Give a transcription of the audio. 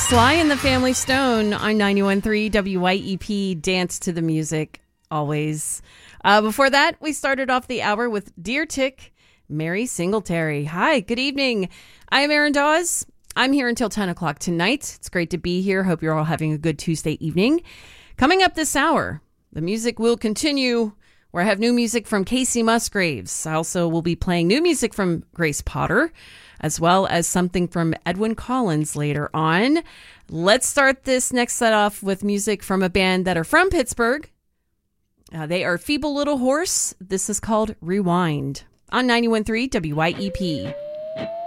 Sly and the Family Stone on 91.3 WYEP. Dance to the music, always. Before that, we started off the hour with Dear Tick, Mary Singletary. Hi, good evening. I'm Erin Dawes. I'm here until 10 o'clock tonight. It's great to be here. Hope you're all having a good Tuesday evening. Coming up this hour, the music will continue, where I have new music from Casey Musgraves. I also will be playing new music from Grace Potter, as well as something from Edwyn Collins later on. Let's start this next set off with music from a band that are from Pittsburgh. They are Feeble Little Horse. This is called Rewind on 91.3 WYEP.